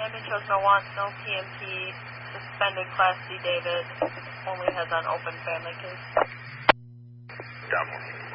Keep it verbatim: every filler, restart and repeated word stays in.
London shows no wants, no T M T, suspended Class C David, only has unopened family case. Double.